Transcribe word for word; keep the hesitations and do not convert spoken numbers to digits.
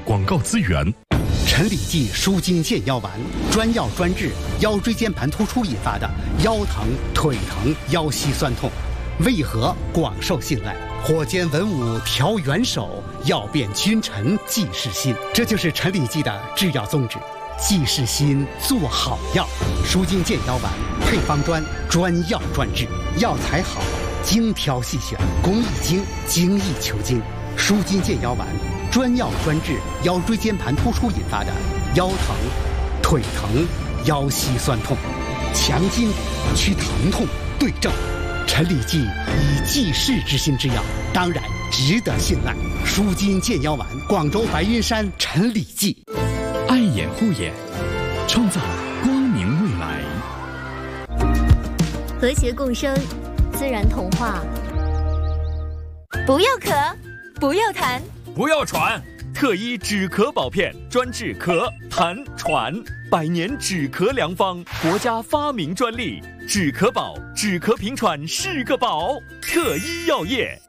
广告资源。 陈李济舒筋健腰丸，专药专治腰椎间盘突出引发的腰疼、腿疼、腰膝酸痛，为何广受信赖？火尖文武调元首，药变君臣济世心。这就是陈李济的制药宗旨。济世心，做好药。舒筋健腰丸配方专，专药专治，药材好，精挑细选，工艺精，精益求精。舒筋健腰丸，专药专治腰椎间盘突出引发的腰疼、腿疼、腰膝酸痛，强筋骨，祛疼痛，对症。陈李济以济世之心之药，当然值得信赖。舒筋健腰丸，广州白云山陈李济。 爱眼护眼，创造光明未来。 和谐共生，自然童话。不要咳，不要痰， 不要喘，特医止咳宝片专治咳、痰、喘，百年止咳良方，国家发明专利，止咳宝，止咳平喘是个宝，特医药业。